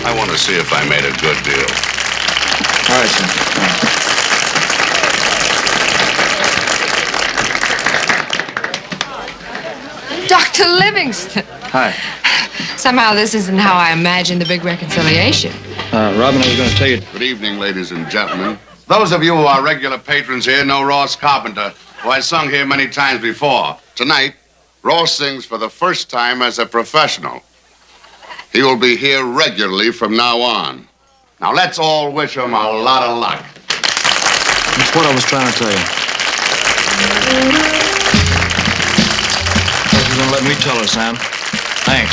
I want to see if I made a good deal. All right, sir. Dr. Livingston. Hi. Somehow this isn't how I imagined the big reconciliation. Robin, I was going to tell you. Good evening, ladies and gentlemen. Those of you who are regular patrons here know Ross Carpenter, who has sung here many times before. Tonight, Ross sings for the first time as a professional. He will be here regularly from now on. Now, let's all wish him a lot of luck. That's what I was trying to tell you. You're going to let me tell her, Sam.